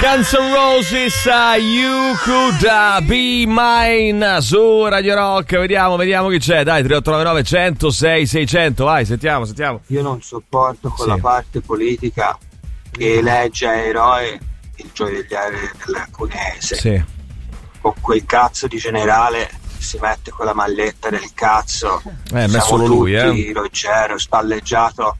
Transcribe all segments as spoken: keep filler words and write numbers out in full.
Guns N' Roses, uh, You Could uh, Be Mine su Radio Rock. Vediamo, vediamo chi c'è. Dai, tre otto nove nove uno zero sei seicento. Vai, sentiamo, sentiamo. Io non sopporto quella sì. parte politica che elegge a eroe il gioielliere del Cuneese. Sì. Con quel cazzo di generale si mette quella maglietta del cazzo. Eh, Siamo solo lui, tutti, eh. Ruggero, spalleggiato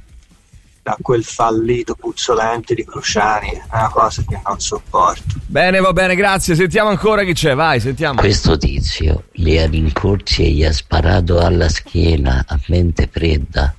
da quel fallito puzzolente di Cruciani. È una cosa che non sopporto. Bene, va bene, grazie. Sentiamo ancora chi c'è, vai, sentiamo. Questo tizio li ha rincorsi e gli ha sparato alla schiena a mente fredda.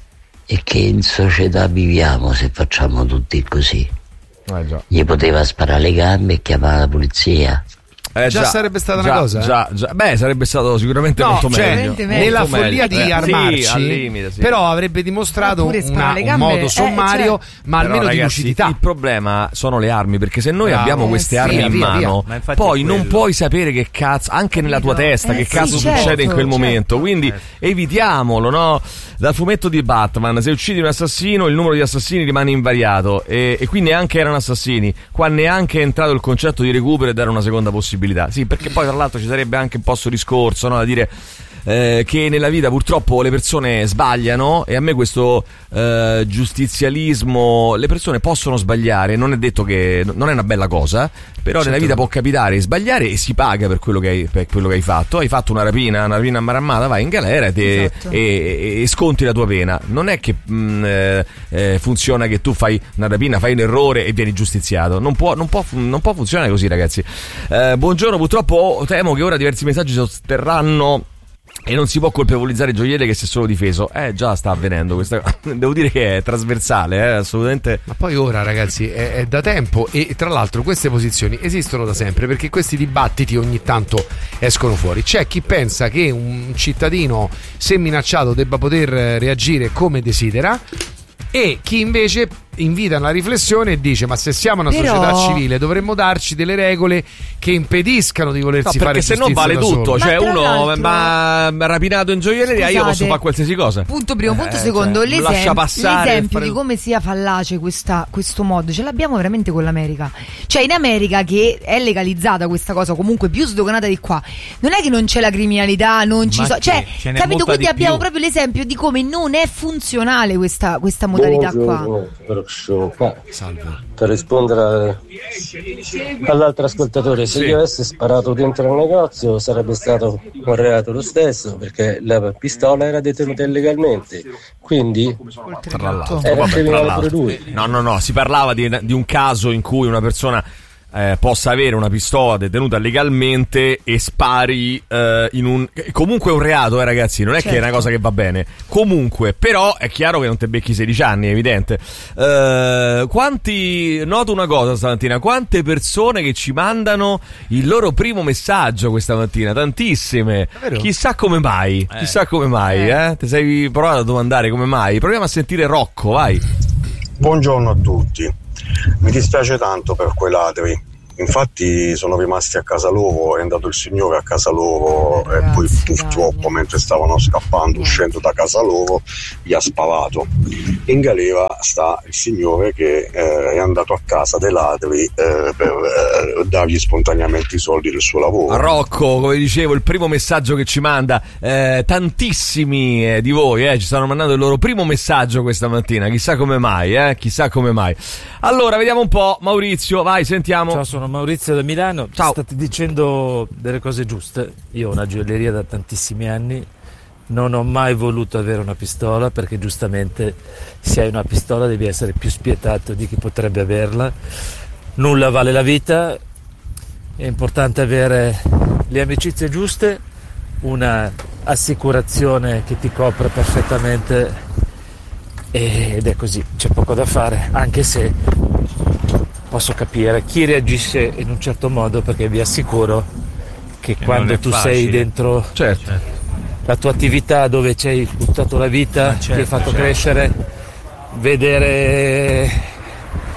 E che in società viviamo se facciamo tutti così? Eh, già. Gli poteva sparare le gambe e chiamare la polizia. Eh, già, già sarebbe stata già, una cosa? Già, già. Beh, sarebbe stato sicuramente no, molto cioè, meglio. Nella molto follia meglio. di eh, armarci, sì, al limite, sì. però avrebbe dimostrato una, un modo sommario, eh, cioè. ma Però, almeno ragazzi, di lucidità. Il problema sono le armi, perché se noi Bravo. abbiamo Eh, queste sì, armi via, in via, mano, via. poi non puoi sapere che cazzo, anche nella tua testa, Eh, che sì, cazzo certo, succede in quel certo. momento. Quindi evitiamolo, no? Dal fumetto di Batman, se uccidi un assassino, il numero di assassini rimane invariato. E, e qui neanche erano assassini. Qua neanche è entrato il concetto di recupero e dare una seconda possibilità. Sì, perché poi tra l'altro ci sarebbe anche un po' sto discorso, no? Da dire eh, che nella vita purtroppo le persone sbagliano, e a me questo eh, giustizialismo, le persone possono sbagliare, non è detto che non è una bella cosa, però certo. nella vita può capitare sbagliare e si paga per quello che hai, per quello che hai fatto. Hai fatto una rapina, una rapina maramata, vai in galera e, te, Esatto. e, e, e sconti la tua pena. Non è che mh, eh, eh, funziona che tu fai una rapina, fai un errore e vieni giustiziato. Non può, non può, non può funzionare così, ragazzi. Eh, buongiorno, purtroppo temo che ora diversi messaggi sosterranno e non si può colpevolizzare Gioielli che si è solo difeso. Eh, già sta avvenendo questa cosa. Devo dire che è trasversale, eh, assolutamente. Ma poi ora, ragazzi, è, è da tempo, e tra l'altro queste posizioni esistono da sempre, perché questi dibattiti ogni tanto escono fuori. C'è chi pensa che un cittadino, se minacciato, debba poter reagire come desidera, e chi invece invita alla riflessione e dice: ma se siamo una Però... società civile dovremmo darci delle regole che impediscano di volersi No, fare perché se giustizia no vale da tutto. solo. Cioè, Ma tra uno l'altro- ma ma rapinato in gioielleria, io posso fare qualsiasi cosa. Punto primo, punto Eh, secondo, cioè, l'esem- lascia passare, l'esempio fare- di come sia fallace questa, questo modo ce l'abbiamo veramente con l'America. Cioè, in America, che è legalizzata questa cosa, comunque più sdoganata di qua, non è che non c'è la criminalità, non ci Ma so, che? cioè, Ce n'è capito? molta Quindi di abbiamo più. proprio l'esempio di come non è funzionale questa, questa modalità qua. Salve. Per rispondere all'altro ascoltatore, se Sì. io avessi sparato dentro il negozio sarebbe stato un reato lo stesso, perché la pistola era detenuta illegalmente, quindi Tra l'altro, era vabbè, tra criminale l'altro. pure lui. No, no, no, si parlava di, di un caso in cui una persona eh, possa avere una pistola detenuta legalmente e spari eh, in un... Comunque è un reato, eh, ragazzi, non è Certo. che è una cosa che va bene. Comunque, però è chiaro che non te becchi sedici anni, è evidente. Eh, quanti... Noto una cosa stamattina, quante persone che ci mandano il loro primo messaggio questa mattina, tantissime. Davvero? Chissà come mai, chissà come mai, eh? Ti sei provato a domandare come mai? Proviamo a sentire Rocco, vai. Buongiorno a tutti. Mi dispiace tanto per quei ladri. Infatti sono rimasti a casa loro, è andato il signore a casa loro e poi purtroppo mentre stavano scappando uscendo da casa loro gli ha sparato. In galera sta il signore che eh, è andato a casa dei ladri eh, per eh, dargli spontaneamente i soldi del suo lavoro. A Rocco, come dicevo, il primo messaggio che ci manda, eh, tantissimi eh, di voi eh, ci stanno mandando il loro primo messaggio questa mattina, chissà come mai, eh, chissà come mai. Allora, vediamo un po', Maurizio, vai, sentiamo. Ciao, sono Maurizio da Milano. Ciao. State dicendo delle cose giuste. Io ho una gioielleria da tantissimi anni, non ho mai voluto avere una pistola, perché giustamente se hai una pistola devi essere più spietato di chi potrebbe averla. Nulla vale la vita, è importante avere le amicizie giuste, una assicurazione che ti copre perfettamente, ed è così, c'è poco da fare, anche se posso capire chi reagisce in un certo modo, perché vi assicuro che Che quando non è tu facile. sei dentro Certo. la tua attività, dove ci hai buttato la vita, Ah, certo, ti hai fatto certo. crescere, vedere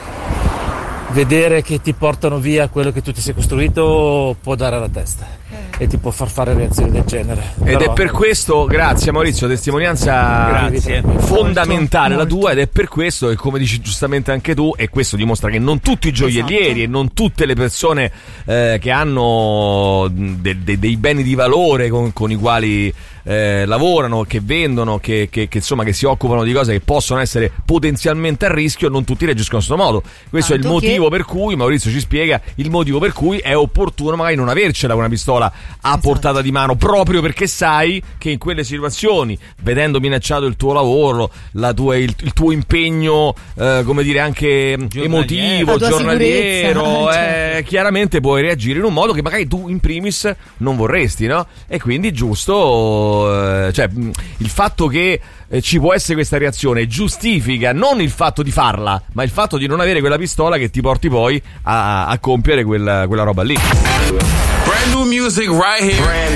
vedere che ti portano via quello che tu ti sei costruito può dare alla testa. e ti può far fare reazioni del genere. Ed Però, è per questo, grazie Maurizio, testimonianza Grazie. fondamentale Molto, la tua, ed è per questo che, come dici giustamente anche tu, e questo dimostra che non tutti i gioiellieri Esatto. e non tutte le persone eh, che hanno de- de- dei beni di valore con, con i quali eh, lavorano, che vendono, che, che, che insomma che si occupano di cose che possono essere potenzialmente a rischio, non tutti reagiscono in questo modo. Questo Tanto è il motivo che... per cui Maurizio ci spiega il motivo per cui è opportuno magari non avercela una pistola a Esatto. portata di mano, proprio perché sai che in quelle situazioni, vedendo minacciato il tuo lavoro, la tua, il, il tuo impegno eh, come dire anche emotivo, La tua giornaliero, sicurezza, eh, certo. chiaramente puoi reagire in un modo che magari tu in primis non vorresti, no? E quindi giusto, eh, cioè mh, il fatto che eh, ci può essere questa reazione giustifica non il fatto di farla, ma il fatto di non avere quella pistola che ti porti poi a, a compiere quella, quella roba lì. Brand new music right here. Brand